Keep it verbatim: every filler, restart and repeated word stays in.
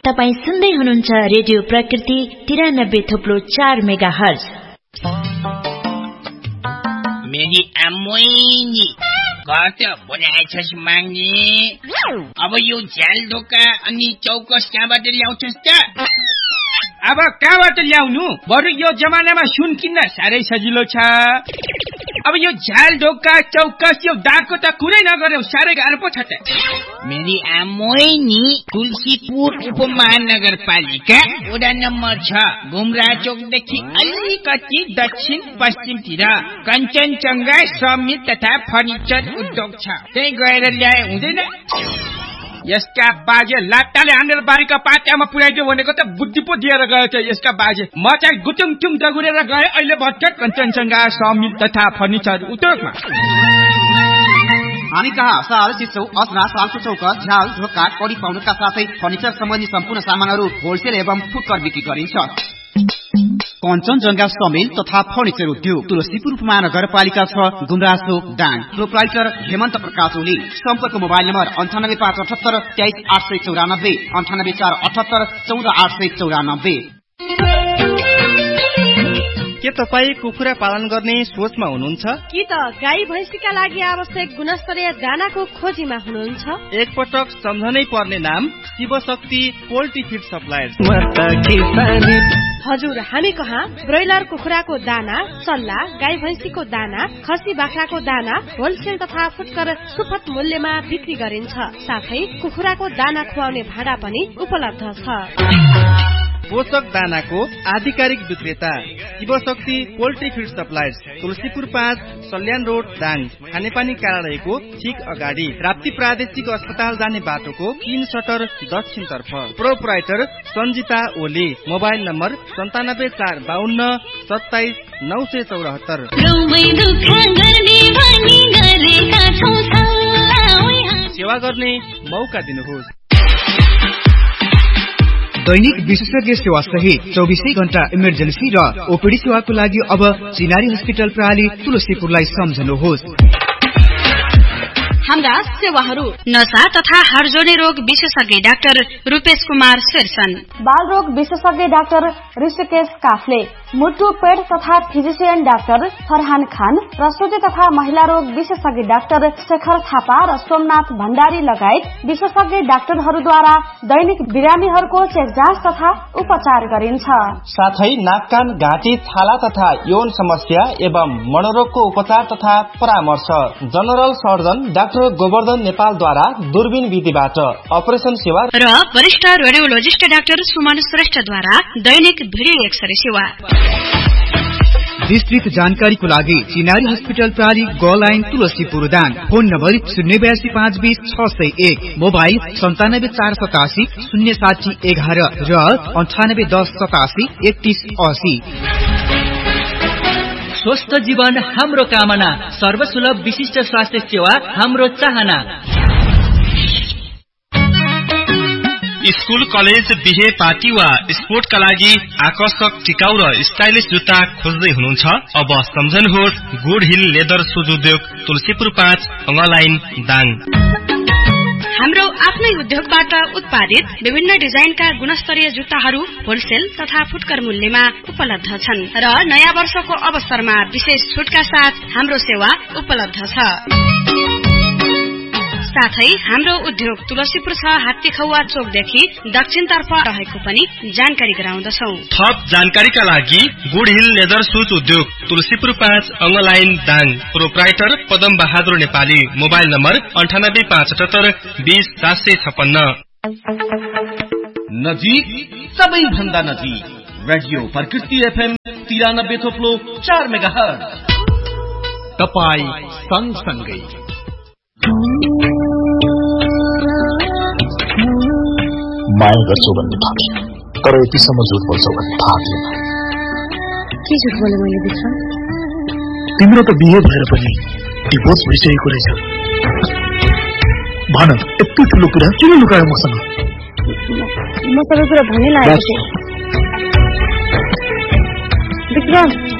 तपाईँ सुन्दै हुनुहुन्छ रेडियो प्रकृति तिरानब्बे थोप्लो चार मेगा हर्ज। मेरी आमोइनी कता बनाएछस् माग्ने? अब यो झ्याल ढोका अनि चौकस कहाँबाट ल्याउँछस् त? अब कहाँबाट ल्याउनु? बरु यो जमानामा सुन किन्न साह्रै सजिलो छ। अब यो झ्याल ढोका चौकस यो दागको त कुरै नगर्यो, साह्रै गाह्रो पो छ त। मेरी आमोइनी तुलसीपुर उपमहानगरपालिका वडा नम्बर छ, घुमरा चौकदेखि अलिकति दक्षिण पश्चिमतिर कञ्चनजङ्घा समित तथा फर्निचर उद्योग छ, त्यही गएर ल्याए हुँदैन? यसका बाजे लाट्टाले हानेर बारीका पात्यामा पुर्याइदियो भनेको त बुद्धि पो दिएर गयो त यसका बाजे। म चाहिँ गुटुङ टुङ दगुरेर गए अहिले भर्खर कञ्चनजङ्घा समित तथा फर्निचर उद्योगमा। हामी कहाँ साल चिसो असना सालको चौक झ्याल ढोका कडी पाउडरका साथै फर्निचर सम्बन्धी सम्पूर्ण सामानहरू होलसेल एवं फुटकर बिक्री गरिन्छ। कञ्चनजङ्घा समिल तथा फर्निचर उद्योग तुलसीपुर उपमहानगरपालिका छ, गुमरासो दाङ। प्रोप्राइटर हेमन्त प्रकाश ओली। सम्पर्क मोबाइल नम्बर अन्ठानब्बे पाँच अठहत्तर तेइस आठ सय चौरानब्बे अन्ठानब्बे चार अठहत्तर चौध आठ सय चौरानब्बे। के तपाईँ कुखुरा पालन गर्ने सोचमा हुनुहुन्छ कि त गाई भैँसीका लागि आवश्यक गुणस्तरीय दानाको खोजीमा हुनुहुन्छ? एकपटक सम्झनै पर्ने नाम शिवशक्ति पोल्ट्री फिड सप्लायर्स। हजुर, हामी कहाँ ब्रोइलर कुखुराको दाना, चल्ला, गाई भैँसीको दाना, खसी बाख्राको दाना होलसेल तथा फुटकर सुपथ मूल्यमा बिक्री गरिन्छ। साथै कुखुराको दाना खुवाउने भाडा पनि उपलब्ध छ। पोषक दानाको आधिकारिक विक्रेता Shivshakti poultry feed suppliers, Tulsipur पाँच, सल्यान रोड, दाङ। खानेपानी कार्यालयको ठिक अगाडि, राप्ती प्रादेशिक अस्पताल जाने बाटोको तीन सटर दक्षिण तर्फ। Proprietor Sanjita Oli. Mobile number सन्तानब्बे चार बाहन्न सत्ताइस नौ सय चौरात्तर। सेवा गर्ने मौका दिनुहोस्। दैनिक विशेषज्ञ सेवा सहित चौबिसै घण्टा इमर्जेन्सी र ओपीडी सेवाको लागि अब चिनारी हस्पिटल प्रणाली तुलसीपुरलाई सम्झनुहोस्। हाम्रा सेवाहरू नशा तथा हाडजोर्नी रोग विशेषज्ञ डाक्टर रूपेश कुमार शेरसन, बाल रोग विशेषज्ञ डाक्टर ऋषिकेश काफले, मुटु पेट तथा फिजिशियन डाक्टर फरहान खान, प्रसुति तथा महिला रोग विशेषज्ञ डाक्टर शेखर थापा र सोमनाथ भण्डारी लगायत विशेषज्ञ डाक्टरहरूद्वारा दैनिक बिरामीहरूको चेक जाँच तथा उपचार गरिन्छ। साथै नाक कान घाँटी छाला तथा यौन समस्या एवं मनोरोगको उपचार तथा परामर्श जनरल सर्जन डाक्टर गोवर्धन नेपालद्वारा दूरबीन विधिबाट अपरेसन सेवा र वरिष्ठ रेडियोलोजिस्ट डाक्टर सुमन श्रेष्ठद्वारा दैनिक भिडियो एक्सरे सेवा। विस्तृत जानकारीको लागि चिनारी हस्पिटल प्रणाली ग line Tulsipur Dang. Phone number शून्य बयासी पाँच बीस छ सय एक, मोबाइल सन्तानब्बे चार सतासी शून्य साठी एघार र अन्ठानब्बे दस सतासी एकतीस असी। स्वस्थ जीवन हाम्रो कामना, सर्वसुलभ विशिष्ट स्वास्थ्य सेवा हाम्रो चाहना। स्कूल, कलेज, बिहे, पार्टी वा स्पोर्टका लागि आकर्षक, टिकाउ र स्टाइलिश जुत्ता खोज्दै हुनुहुन्छ? अब सम्झनुहोस् गुड हिल लेदर सुज उद्योग तुलसीपुर पाँच, अङ्गलाइन, दाङ। हाम्रो आफ्नै उद्योगबाट उत्पादित विभिन्न डिजाइनका गुणस्तरीय जुत्ताहरू होलसेल तथा फुटकर मूल्यमा उपलब्ध छन् र नयाँ वर्षको अवसरमा विशेष छुटका साथ हाम्रो सेवा उपलब्ध छ। साथै हाम्रो उद्योग तुलसीपुर छ, हात्तीखौवा चोकदेखि दक्षिणतर्फ रहेको पनि जानकारी गराउँदछौ। थप जानकारीका लागि गुड हिल लेदर सुज उद्योग तुलसीपुर पाँच, अङ्गलाइन, Dang. Proprietor Padam Bahadur Nepali. Mobile number अन्ठानब्बे पाँच अठहत्तर बीस सात सय छप्पन्न। नजिक, सबैभन्दा नजिक रेडियो प्रकृति एफएम तिरानब्बे थोप्लो चार मेगा हर्ज। तपाईँ सँगसँगै माया गर्छौ भन्ने थाहा थियो, तर यतिसम्म झुट बोल्छौ भन्ने थाहा थिएन। के झुट बोले मैले विक्रम? तिम्रो त बिहे भएर पनि डिभोर्स भइसकेको रहेछ। भन, यति ठुलो कुरा किन लुकायो मसँग? म सबै कुरा भन्नै लागेको थिएँ विक्रम।